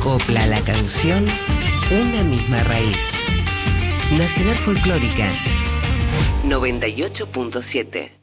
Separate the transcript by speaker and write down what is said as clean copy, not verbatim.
Speaker 1: copla, la canción, una misma raíz. Nacional Folclórica 98.7.